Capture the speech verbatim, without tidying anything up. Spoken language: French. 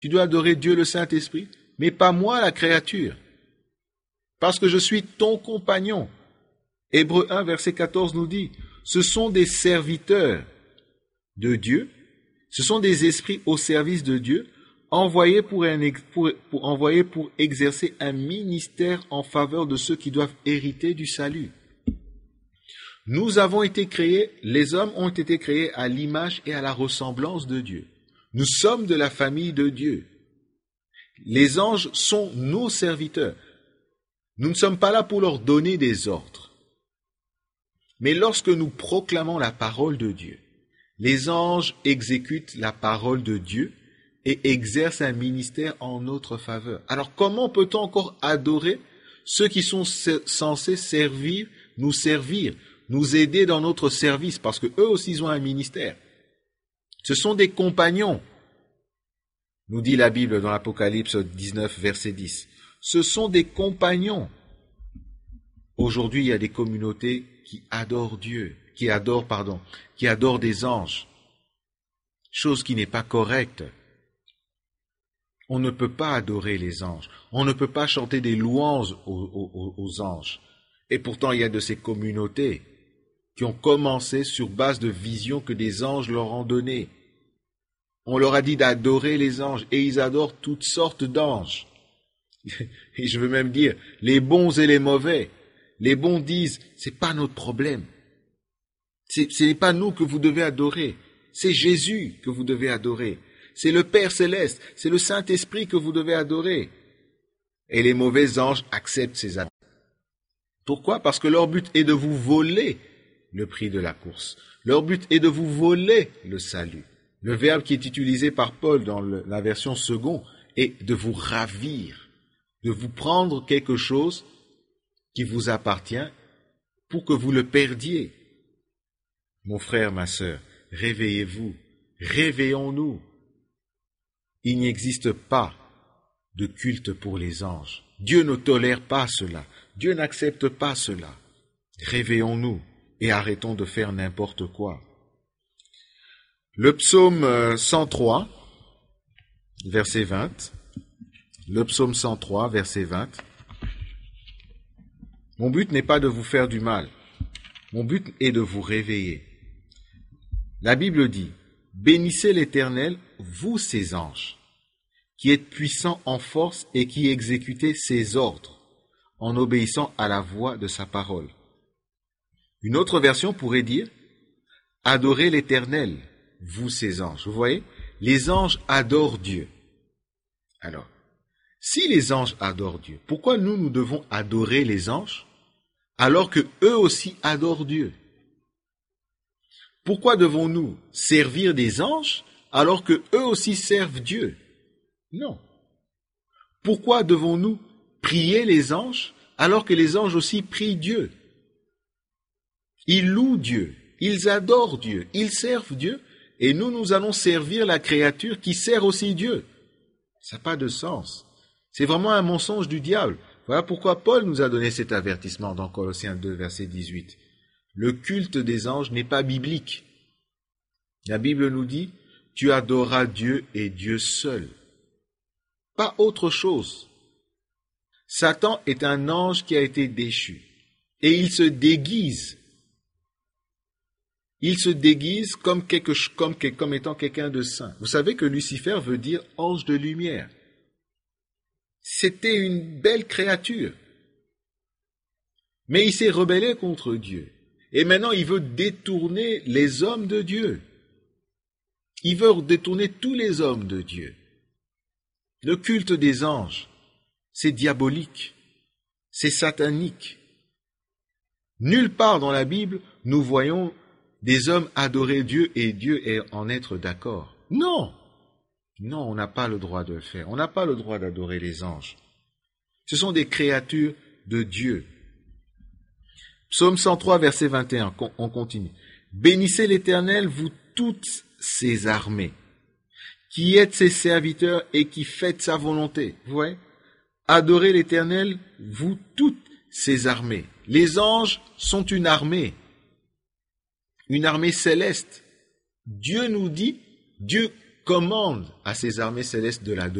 Tu dois adorer Dieu le Saint-Esprit, mais pas moi la créature. Parce que je suis ton compagnon. Hébreux un, verset quatorze nous dit, ce sont des serviteurs de Dieu, ce sont des esprits au service de Dieu, envoyés pour, un, pour, pour, envoyés pour exercer un ministère en faveur de ceux qui doivent hériter du salut. Nous avons été créés, les hommes ont été créés à l'image et à la ressemblance de Dieu. Nous sommes de la famille de Dieu. Les anges sont nos serviteurs. Nous ne sommes pas là pour leur donner des ordres. Mais lorsque nous proclamons la parole de Dieu, les anges exécutent la parole de Dieu et exercent un ministère en notre faveur. Alors comment peut-on encore adorer ceux qui sont censés servir, nous servir, nous aider dans notre service, parce que eux aussi ils ont un ministère. Ce sont des compagnons, nous dit la Bible dans l'Apocalypse dix-neuf, verset dix. Ce sont des compagnons. Aujourd'hui, il y a des communautés qui adorent Dieu, qui adorent, pardon, qui adorent des anges. Chose qui n'est pas correcte. On ne peut pas adorer les anges. On ne peut pas chanter des louanges aux, aux, aux anges. Et pourtant, il y a de ces communautés qui ont commencé sur base de visions que des anges leur ont données. On leur a dit d'adorer les anges, et ils adorent toutes sortes d'anges. Et je veux même dire, les bons et les mauvais. Les bons disent, c'est pas notre problème. C'est, ce n'est pas nous que vous devez adorer. C'est Jésus que vous devez adorer. C'est le Père Céleste, c'est le Saint-Esprit que vous devez adorer. Et les mauvais anges acceptent ces adorations. Pourquoi? Parce que leur but est de vous voler le prix de la course. Leur but est de vous voler le salut. Le verbe qui est utilisé par Paul dans le, la version second est de vous ravir, de vous prendre quelque chose qui vous appartient pour que vous le perdiez. Mon frère, ma sœur, réveillez-vous, réveillons-nous. Il n'existe pas de culte pour les anges. Dieu ne tolère pas cela. Dieu n'accepte pas cela. Réveillons-nous et arrêtons de faire n'importe quoi. Le psaume cent trois, verset vingt. Le psaume cent trois, verset vingt. Mon but n'est pas de vous faire du mal. Mon but est de vous réveiller. La Bible dit, bénissez l'Éternel, vous ses anges, qui êtes puissants en force et qui exécutez ses ordres, en obéissant à la voix de sa parole. Une autre version pourrait dire, adorez l'Éternel, vous ses anges. Vous voyez, les anges adorent Dieu. Alors, si les anges adorent Dieu, pourquoi nous, nous devons adorer les anges alors que eux aussi adorent Dieu? Pourquoi devons-nous servir des anges alors que eux aussi servent Dieu? Non. Pourquoi devons-nous prier les anges alors que les anges aussi prient Dieu? Ils louent Dieu, ils adorent Dieu, ils servent Dieu, et nous, nous allons servir la créature qui sert aussi Dieu. Ça n'a pas de sens. C'est vraiment un mensonge du diable. Voilà pourquoi Paul nous a donné cet avertissement dans Colossiens deux, verset dix-huit. Le culte des anges n'est pas biblique. La Bible nous dit, tu adoreras Dieu et Dieu seul. Pas autre chose. Satan est un ange qui a été déchu. Et il se déguise. Il se déguise comme, quelque, comme, comme étant quelqu'un de saint. Vous savez que Lucifer veut dire ange de lumière. C'était une belle créature. Mais il s'est rebellé contre Dieu. Et maintenant, il veut détourner les hommes de Dieu. Il veut détourner tous les hommes de Dieu. Le culte des anges, c'est diabolique. C'est satanique. Nulle part dans la Bible, nous voyons des hommes adorer Dieu et Dieu en être d'accord. Non! Non, on n'a pas le droit de le faire. On n'a pas le droit d'adorer les anges. Ce sont des créatures de Dieu. Psaume cent trois, verset vingt et un, on continue. Bénissez l'Éternel, vous toutes ses armées, qui êtes ses serviteurs et qui faites sa volonté. Vous voyez? Adorez l'Éternel, vous toutes ses armées. Les anges sont une armée, une armée céleste. Dieu nous dit, Dieu commande à ses armées célestes de l'adorer.